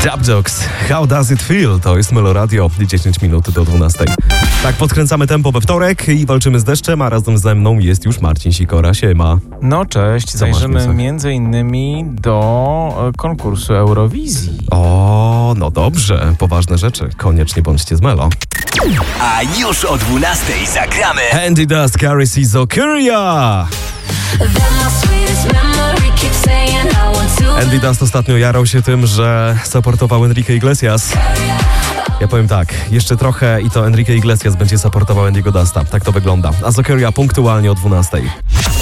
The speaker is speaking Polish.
Dub Dogs, How Does It Feel? To jest Meloradio, 10 minut do 12. Tak, podkręcamy tempo we wtorek i walczymy z deszczem, a razem ze mną jest już Marcin Sikora. Siema. No cześć, zajrzymy między innymi do konkursu Eurowizji. O, no dobrze, poważne rzeczy. Koniecznie bądźcie z Melo. A już o 12 zagramy Andy Dust, Gary C. Zokyria. Andy Dust ostatnio jarał się tym, że supportował Enrique Iglesias. Ja powiem tak, jeszcze trochę i to Enrique Iglesias będzie supportował Andy'ego Dusta. Tak to wygląda. A Zokyria punktualnie o 12.